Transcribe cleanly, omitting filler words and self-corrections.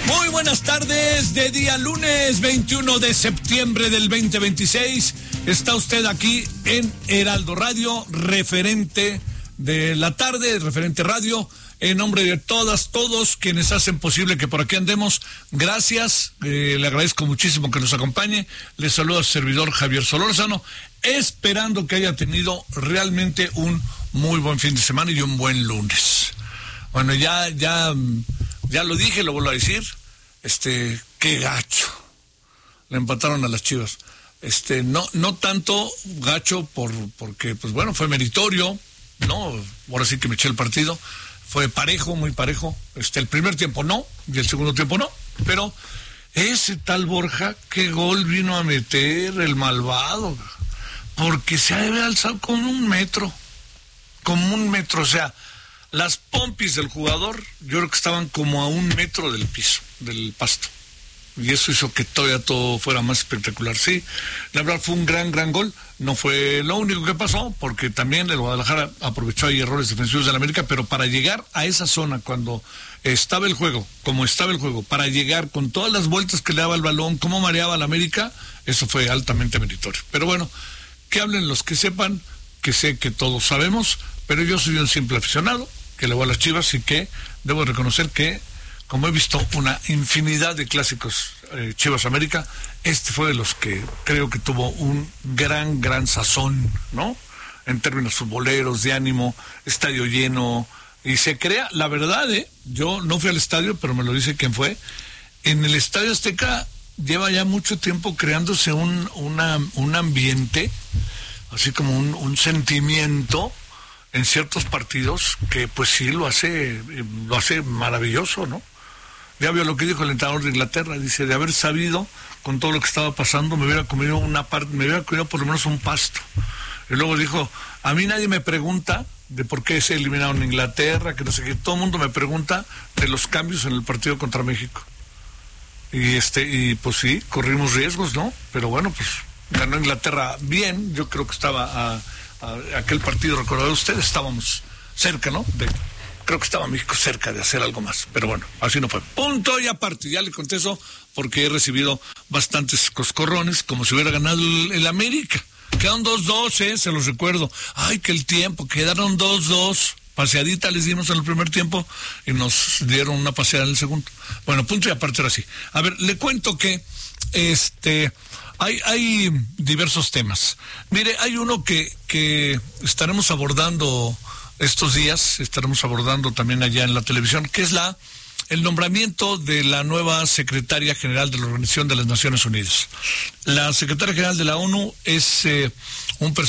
Muy buenas tardes, de día lunes 21 de septiembre del 2026. Está usted aquí en Heraldo Radio, referente de la tarde, referente radio. En nombre de todos quienes hacen posible que por aquí andemos, gracias, le agradezco muchísimo que nos acompañe. Le saluda a su servidor Javier Solórzano, esperando que haya tenido realmente un muy buen fin de semana y un buen lunes. Bueno, ya lo dije, lo vuelvo a decir, qué gacho. Le empataron a las Chivas. No tanto gacho porque, pues bueno, fue meritorio, ¿no? Ahora sí que me eché el partido. Fue parejo, muy parejo. El primer tiempo no, y el segundo tiempo no. Pero ese tal Borja, qué gol vino a meter el malvado. Porque se debe alzar como un metro. O sea, las pompis del jugador, yo creo que estaban como a 1 metro del piso, del pasto. Y eso hizo que todavía todo fuera más espectacular. Sí, la verdad fue un gran gol. No fue lo único que pasó, porque también el Guadalajara aprovechó ahí errores defensivos del América, pero para llegar a esa zona, cuando estaba el juego, como estaba el juego, para llegar con todas las vueltas que le daba el balón, cómo mareaba al América, eso fue altamente meritorio. Pero bueno, que hablen los que sepan, que sé que todos sabemos, pero yo soy un simple aficionado, que le voy a las Chivas y que debo reconocer que, como he visto una infinidad de clásicos Chivas América, fue de los que creo que tuvo un gran sazón, ¿no? En términos futboleros, de ánimo, estadio lleno, y se crea, la verdad, yo no fui al estadio, pero me lo dice quien fue, en el Estadio Azteca lleva ya mucho tiempo creándose un ambiente, así como un sentimiento en ciertos partidos que pues sí lo hace maravilloso, ¿no? Ya vio lo que dijo el entrenador de Inglaterra, dice, de haber sabido con todo lo que estaba pasando, me hubiera comido por lo menos un pasto. Y luego dijo, a mí nadie me pregunta de por qué se eliminaron en Inglaterra, que no sé qué, todo el mundo me pregunta de los cambios en el partido contra México. Y pues sí, corrimos riesgos, ¿no? Pero bueno, pues ganó Inglaterra bien, yo creo que estaba a aquel partido, recordad usted, estábamos cerca, ¿no? Creo que estaba México cerca de hacer algo más, pero bueno, así no fue. Punto y aparte, ya le contesto porque he recibido bastantes coscorrones, como si hubiera ganado el América. Quedaron 2-2, se los recuerdo. Ay, que el tiempo, quedaron 2-2. Paseadita les dimos en el primer tiempo y nos dieron una paseada en el segundo. Bueno, punto y aparte ahora sí. A ver, le cuento que hay diversos temas. Mire, hay uno que estaremos abordando estos días, estaremos abordando también allá en la televisión, que es el nombramiento de la nueva secretaria general de la Organización de las Naciones Unidas. La secretaria general de la ONU es un personaje